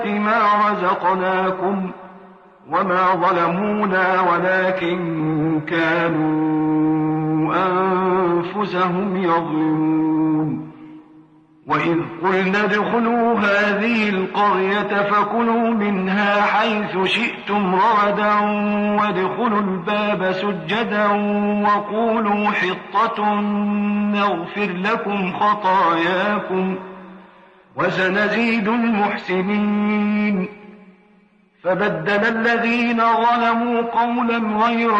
ما رزقناكم وما ظلمونا ولكن كانوا أنفسهم يظلمون. وإذ قلنا ادخلوا هذه القرية فكلوا منها حيث شئتم رغدا وادخلوا الباب سجدا وقولوا حطة نغفر لكم خطاياكم وسنزيد المحسنين. فبدل الذين ظلموا قولا غير